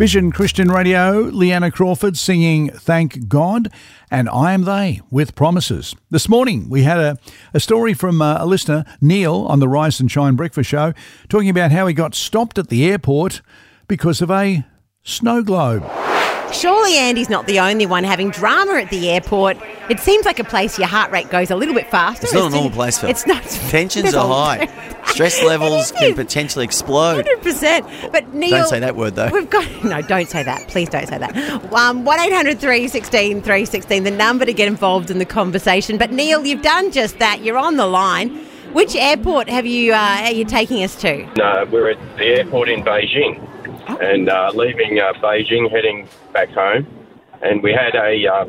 Vision Christian Radio, Leanna Crawford singing Thank God and I Am They with Promises. This morning we had a story from a listener, Neil, on the Rise and Shine Breakfast Show, talking about how he got stopped at the airport because of a snow globe. Surely Andy's not the only one having drama at the airport. It seems like a place your heart rate goes a little bit faster. It's not a normal place, Phil. It's not. Tensions are high. Stress levels can potentially explode. 100%. But Neil, don't say that word, though. No, don't say that. Please don't say that. 1-800-316-316, the number to get involved in the conversation. But Neil, you've done just that. You're on the line. Which airport are you taking us to? No, we're at the airport in Beijing. And leaving Beijing, heading back home, and we had a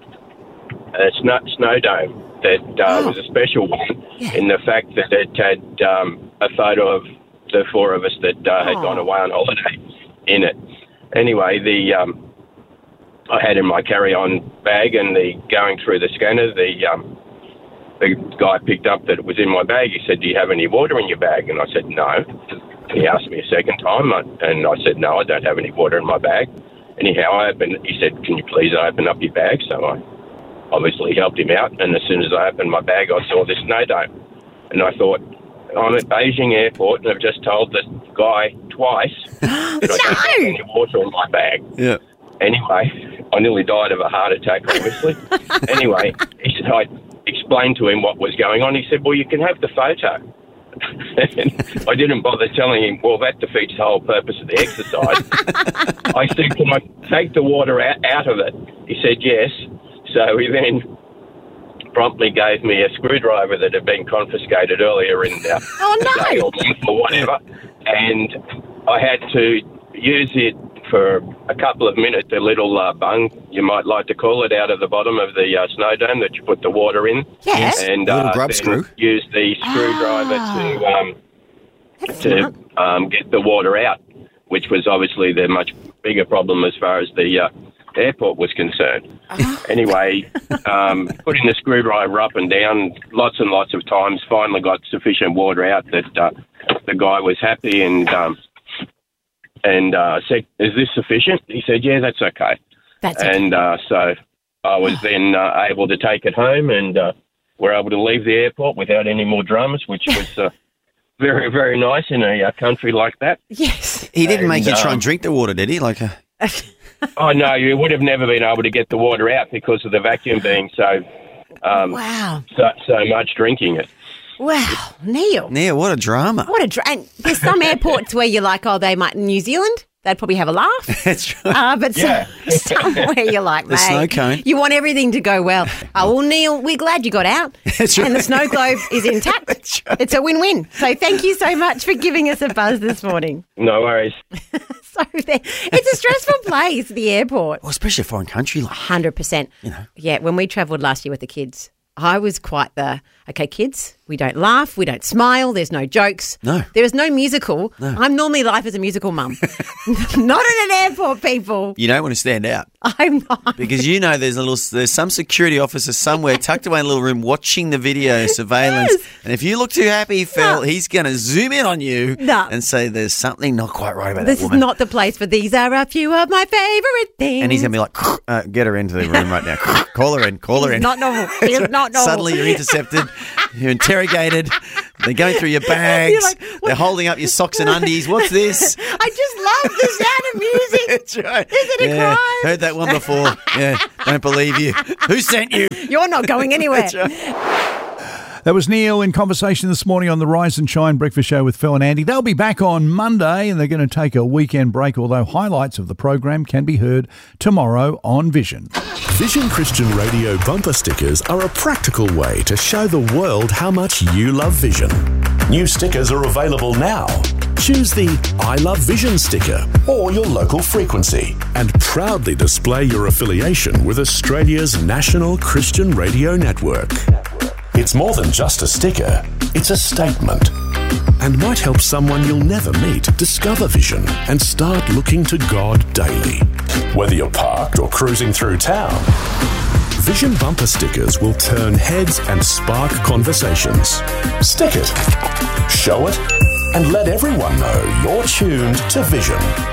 snow dome that was a special one in the fact that it had a photo of the four of us that had gone away on holiday in it. Anyway, I had in my carry-on bag, and going through the scanner, the guy picked up that it was in my bag. He said, "Do you have any water in your bag?" And I said, "No." He asked me a second time, and I said, "No, I don't have any water in my bag." Anyhow, he said, "Can you please open up your bag?" So I obviously helped him out, and as soon as I opened my bag, I saw this snow dome. And I thought, I'm at Beijing Airport, and I've just told the guy twice that I don't have any water in my bag. Yeah. Anyway, I nearly died of a heart attack, obviously. Anyway, he said, I explained to him what was going on. He said, "Well, you can have the photo." I didn't bother telling him, well, that defeats the whole purpose of the exercise. I said, "Can I take the water out of it?" He said, "Yes." So he then promptly gave me a screwdriver that had been confiscated earlier in the day or month or whatever. And I had to use it for a couple of minutes, a little bung, you might like to call it, out of the bottom of the snow dome that you put the water in. Yes. And a little grub screw. Use the screwdriver to get the water out, which was obviously the much bigger problem as far as the airport was concerned. Anyway, putting the screwdriver up and down lots and lots of times, finally got sufficient water out that the guy was happy and said, "Is this sufficient?" He said, "Yeah, that's okay." And so I was then able to take it home, and we're able to leave the airport without any more dramas, which was very, very nice in a country like that. Yes. He didn't make you try and drink the water, did he? Oh, no, you would have never been able to get the water out because of the vacuum being so much drinking it. Wow, Neil. Neil, what a drama. And there's some airports where you're like, they might, New Zealand, they'd probably have a laugh. That's right. But somewhere you're like, mate, the snow cone. You want everything to go well. Well, Neil, we're glad you got out. That's right. And the snow globe is intact. That's right. It's a win-win. So thank you so much for giving us a buzz this morning. No worries. It's a stressful place, the airport. Well, especially a foreign country. 100%. Yeah, when we travelled last year with the kids, I was quite okay, kids, we don't laugh, we don't smile, there's no jokes. No. There is no musical. No. I'm normally life as a musical mum. Not in an airport, people. You don't want to stand out. I'm not. Because there's some security officer somewhere tucked away in a little room watching the video surveillance. Yes. And if you look too happy, Phil, he's going to zoom in on you and say there's something not quite right about that woman. This is not the place for these are a few of my favourite things. And he's going to be like, get her into the room right now. Call her in. Not normal. It's not normal. Suddenly you're intercepted. You're interrogated. They're going through your bags. Like, they're holding up your socks and undies. What's this? I just love the sound of music. That's right. Is it a crime? Heard that one before. Yeah, don't believe you. Who sent you? You're not going anywhere. That's right. That was Neil in conversation this morning on the Rise and Shine Breakfast Show with Phil and Andy. They'll be back on Monday and they're going to take a weekend break, although highlights of the program can be heard tomorrow on Vision. Vision Christian Radio bumper stickers are a practical way to show the world how much you love Vision. New stickers are available now. Choose the I Love Vision sticker or your local frequency and proudly display your affiliation with Australia's national Christian radio network. It's more than just a sticker, it's a statement and might help someone you'll never meet discover Vision and start looking to God daily. Whether you're parked or cruising through town, Vision bumper stickers will turn heads and spark conversations. Stick it, show it, and let everyone know you're tuned to Vision.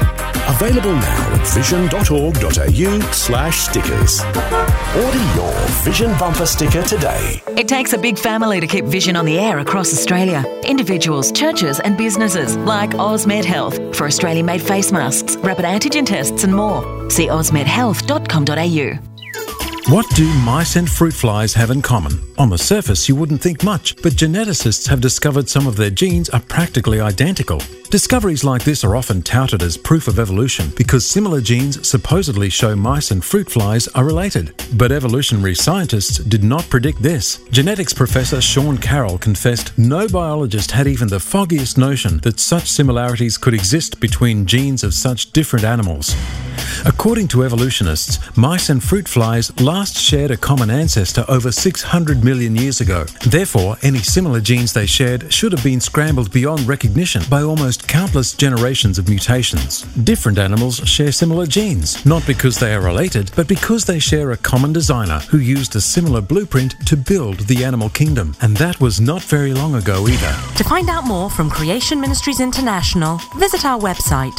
Available now at vision.org.au/stickers. Order your Vision bumper sticker today. It takes a big family to keep Vision on the air across Australia. Individuals, churches and businesses like Osmed Health for Australian-made face masks, rapid antigen tests and more. See osmedhealth.com.au. What do mice and fruit flies have in common? On the surface, you wouldn't think much, but geneticists have discovered some of their genes are practically identical. Discoveries like this are often touted as proof of evolution because similar genes supposedly show mice and fruit flies are related. But evolutionary scientists did not predict this. Genetics professor Sean Carroll confessed no biologist had even the foggiest notion that such similarities could exist between genes of such different animals. According to evolutionists, mice and fruit flies last shared a common ancestor over 600 million years ago. Therefore, any similar genes they shared should have been scrambled beyond recognition by almost countless generations of mutations. Different animals share similar genes, not because they are related, but because they share a common designer who used a similar blueprint to build the animal kingdom. And that was not very long ago either. To find out more from Creation Ministries International, visit our website,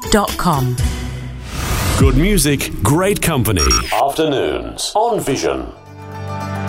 creation.com. Good music, great company. Afternoons on Vision.